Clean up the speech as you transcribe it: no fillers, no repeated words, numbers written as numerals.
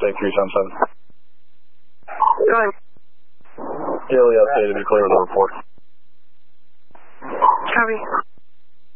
take 377. Go ahead. Daily SA to be clear with the report. Copy.